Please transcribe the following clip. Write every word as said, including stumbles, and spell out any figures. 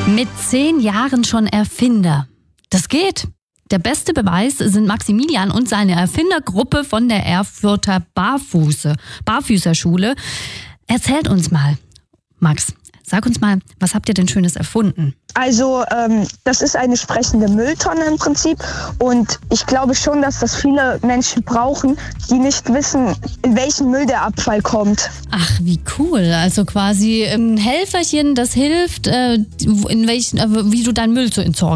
Mit zehn Jahren schon Erfinder. Das geht. Der beste Beweis sind Maximilian und seine Erfindergruppe von der Erfurter Barfuße, Barfüßerschule. Erzählt uns mal, Max, sag uns mal, was habt ihr denn Schönes erfunden? Also ähm, das ist eine sprechende Mülltonne im Prinzip und ich glaube schon, dass das viele Menschen brauchen, die nicht wissen, in welchen Müll der Abfall kommt. Ach, wie cool. Also quasi ein Helferchen, das hilft, äh, in welchen, äh, wie du deinen Müll zu entsorgen